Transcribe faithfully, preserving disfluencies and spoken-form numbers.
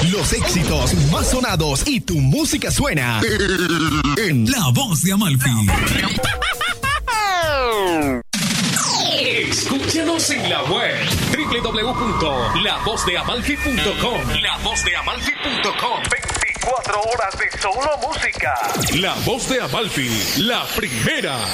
Los éxitos más sonados y tu música suena en La Voz de Amalfi. Escúchanos en la web doble u doble u doble u punto la voz de amalfi punto com. la voz de amalfi punto com. veinticuatro horas de solo música. La Voz de Amalfi, la primera.